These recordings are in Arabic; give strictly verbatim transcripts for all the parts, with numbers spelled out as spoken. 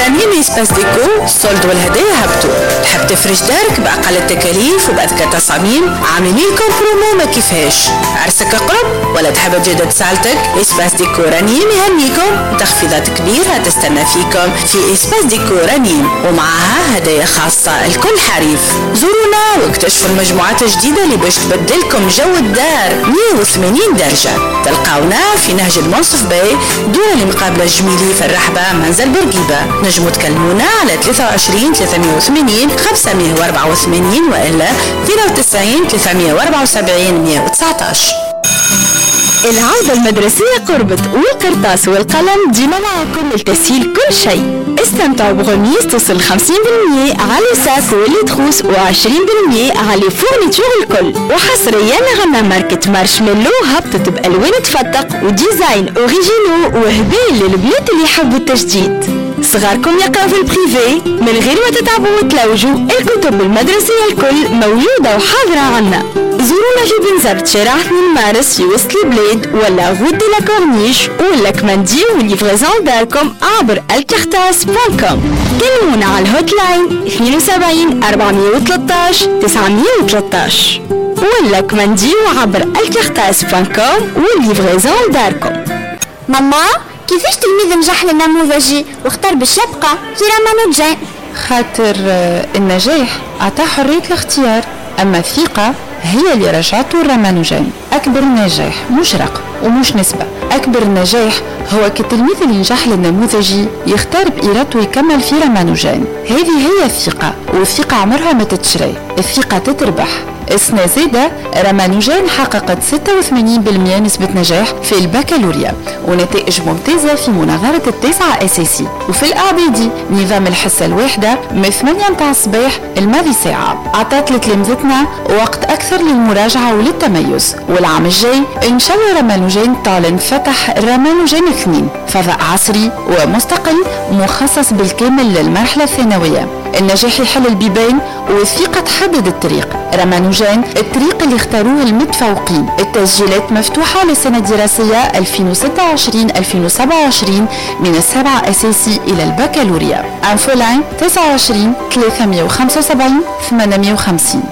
رنيم إسباس ديكو الصلد والهدايا هبطوا. تحب تفرش دارك بأقل التكاليف وبأذكى تصاميم؟ عاملين لكم برومو ما كيفاش. عرسك قرب ولا تحب تجدد سالتك؟ إسباس ديكو رنيم يهنيكم تخفيضات كبيرة تستنى فيكم في إسباس ديكو رنيم، ومعها هدايا خاصة الكل حريف. زورونا واكتشفوا المجموعات الجديدة اللي باش تبدلكم جو الدار مية وثمانين درجة. تلقاونا في نهج المنصف باي دور اللي مقابلة الجميلي في الرحبة منزل بورقيبة. نجموا تكلمونا على ثلاثة وعشرين ثلاثمية وثمانين خمسمية وأربعة وثمانين وإلا اثنين وتسعين ثلاثمية وأربعة وسبعين مية وتسعطاش. العودة المدرسية قربت والقرطاس والقلم ديما معاكم لتسهيل كل شيء. استمتعوا بغميس توصل خمسين بالمية على ساك واللي تخوص وعشرين بالمية على فورنيتور الكل. وحصريا غنى ماركة مارشميلو هبطت بألوان تفتق وديزاين اوريجينو وهدايا للبنات اللي يحبوا التجديد. صغاركم يقراوا في البريفي من غير ما تتعبوا وتلوجوا، الكتب المدرسية الكل موجودة وحاضرة عنا. زورونا في بنزرت شارع اثنين مارس في وسط البلاد ولا غود دي لا كورنيش ولا كماندي وليفريزون داركم عبر الكرتاس دوت كوم. كلمونا على الهوت لاين اثنين وسبعين أربعمية وثلاثطاش تسعمية وثلاثطاش ولا كماندي عبر الكرتاس دوت كوم وليفريزون داركم. ماما كيفاش تلميذ نجح للنموذجي واختار باش يبقى في رامانوجان؟ خاطر النجاح عطاه حرية الاختيار، أما الثقة هي اللي رجعته الرامانوجان. أكبر نجاح مش رقم ومش نسبة، أكبر نجاح هو كالتلميذ اللي نجح للنموذجي يختار بإرادته يكمل في رامانوجان. هذه هي الثقة، والثقة عمرها ما تتشري، الثقة تتربح. السنة زادة رامانوجان حققت ستة وثمانين بالمية نسبة نجاح في البكالوريا ونتائج ممتازة في مناظرة التاسعة أساسي. وفي الأعدادي نظام الحصة الواحدة من ثمانية متاع الصباح الماضي ساعة عطات لتلامذتنا وقت أكثر للمراجعة وللتميز. والعام الجاي إن شاء الله رامانوجان تعلن فتح رامانوجان اثنين، فضاء عصري ومستقل مخصص بالكامل للمرحلة الثانوية. النجاح يحل البيبان والثقة تحدد الطريق. رامانوجان الطريق اللي اختاروه المتفوقين. التسجيلات مفتوحة للسنة الدراسية ألفين وستة وعشرين ألفين وسبعة وعشرين من السابعة أساسي إلى البكالوريا. انفولاين تسعة وعشرين ثلاثمية وخمسة وسبعين ثمانمية وخمسين.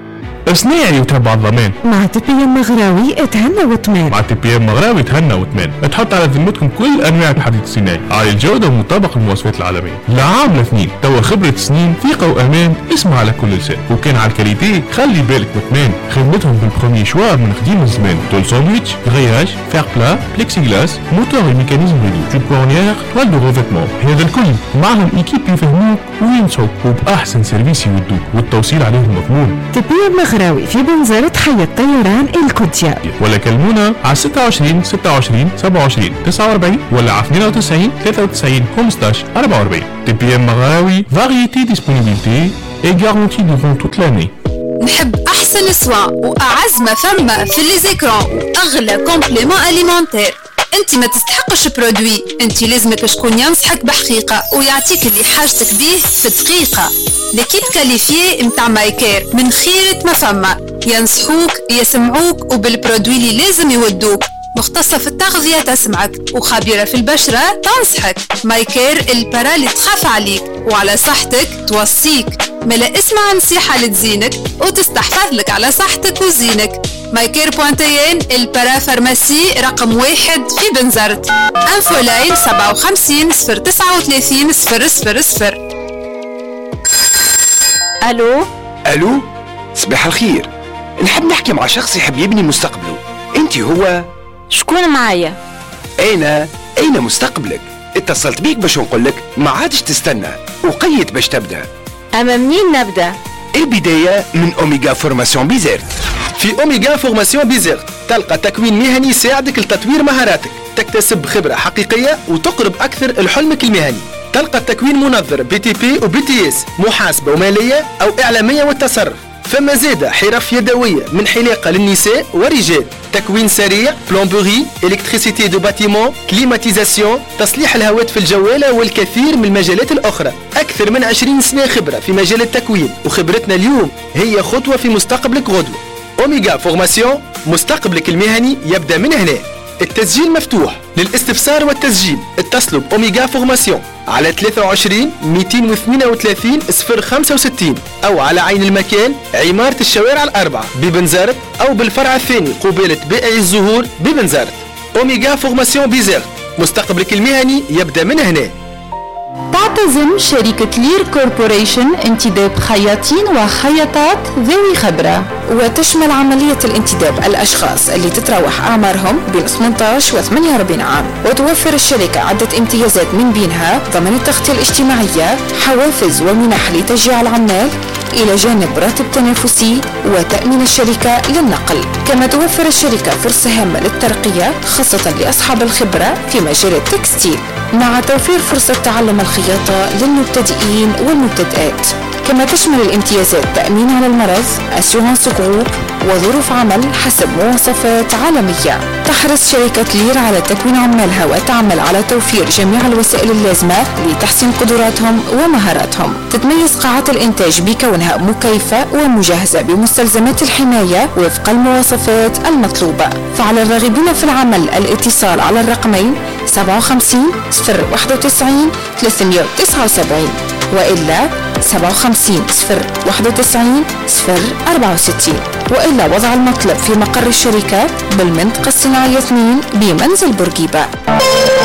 صناعي وتبع الضمان مع تي بي ام مغراوي اتهنى وتمان. مع تي بي ام مغراوي اتهنى وتمان. تحط على ذمتكم كل انواع الحديد الصناعي على الجوده ومطابق المواصفات العالميه. لعام لاثنين توا خبره سنين ثقه وامان اسمع على كل لسان. وكان على الكاليتي خلي بالك وتمان. خدمتهم بالبروميي شوا من قديم الزمان. تول ساندويتش غياج فير بلا بليكسي جلاس موتور الميكانيزم ريدو تيب كورنيير توال دو ريفيتمون. هذا الكل معهم ايكيب يفهموك وينسوك وباحسن سيرفيس يودوك والتوصيل عليهم مضمون. تي بي ام مغراوي في بنزرة حي الطيران الكوتيا ولا كلمونا على ستة وعشرين ستة وعشرين سبعة وعشرين تسعة وأربعين ولا على اثنين وتسعين ثلاثة وتسعين خمسطاش أربعة وأربعين. تي بي ام مغراوي فاريتي ديسبونيبيليتي اي غارونتي دورون توت لاني. نحب احسن سوا واعز ما ثم في لي زيكران واغلى كومبليمون اليمونتير. انت ما تستحقش برودوي، انت لازمك شكون ينصحك بحقيقه ويعطيك اللي حاجتك بيه في دقيقه. ليكيب كاليفيي متاع مايكير من خيرة ما فما، ينصحوك يسمعوك وبالبرودوي اللي لازم يودوك. مختصة في التغذية تسمعك وخبيرة في البشرة تنصحك. مايكير البرا اللي تخاف عليك وعلى صحتك توصيك. ملا اسمع نصيحة اللي تزينك وتستحفظ لك على صحتك وزينك. مايكير بوانتيين البرا فارماسي رقم واحد في بنزرت. انفولاين سبعة وخمسين صفر تسعة وثلاثين صفر صفر صفر. الو الو صباح الخير. نحب نحكي مع شخص يحب يبني مستقبله. انت هو شكون معايا؟ انا اين مستقبلك؟ اتصلت بيك باش نقولك ما عادش تستنى وقيت باش تبدا. اما منين نبدا؟ البدايه من اوميغا فورماسيون بيزيرت. في اوميغا فورماسيون بيزيرت تلقى تكوين مهني يساعدك لتطوير مهاراتك، تكتسب خبره حقيقيه وتقرب اكثر لحلمك المهني. تلقى التكوين منظر بي تي بي وبي تي اس، محاسبه وماليه او اعلاميه والتصرف. فما زادة حرف يدوية من حلاقة للنساء والرجال، تكوين سريع، بلومبوري، إلكتريسيتي دو باتيمون، كليماتيزاسيون، تصليح الهواتف الجوالة والكثير من المجالات الأخرى. أكثر من عشرين سنة خبرة في مجال التكوين، وخبرتنا اليوم هي خطوة في مستقبلك غدوة. أوميغا فورماسيون، مستقبلك المهني يبدأ من هنا. التسجيل مفتوح. للاستفسار والتسجيل اتصلوا بأوميغا فورماسيون على ثلاثة وعشرين مئتين واثنين وثلاثين صفر خمسة وستين أو على عين المكان عمارة الشوارع الأربعة ببنزرت أو بالفرع الثاني قبالة بائع الزهور ببنزرت. أوميغا فورماسيون بيزيرت، مستقبلك المهني يبدأ من هنا. تعتزم شركة لير كوربوريشن انتداب خياطين وخياطات ذوي خبرة، وتشمل عملية الانتداب الأشخاص اللي تتراوح أعمارهم بين ثمانية عشر و ثمانية وأربعين عام. وتوفر الشركة عدة امتيازات من بينها ضمن التغطية الاجتماعية، حوافز ومنح لتشجيع العمال، إلى جانب راتب تنافسي وتأمين الشركة للنقل. كما توفر الشركة فرصة هامة للترقية خاصة لأصحاب الخبرة في مجال التكستيل، مع توفير فرصة تعلم الخياطة للمبتدئين والمبتدئات. كما تشمل الامتيازات تأمين على المرض، أسيورانس جروب، وظروف عمل حسب مواصفات عالمية. تحرص شركة لير على تكوين عمالها وتعمل على توفير جميع الوسائل اللازمة لتحسين قدراتهم ومهاراتهم. تتميز قاعات الإنتاج بكونها مكيفة ومجهزة بمستلزمات الحماية وفق المواصفات المطلوبة. فعلى الراغبين في العمل الاتصال على الرقمين سبعة وخمسين صفر واحد وتسعين ثلاثمئة وتسعة وسبعين وإلا سبعة وخمسين صفر واحد وتسعين صفر أربعة وستين، وإلا وضع المطلب في مقر الشركة بالمنطقة الصناعية اثنين بمنزل بورقيبة.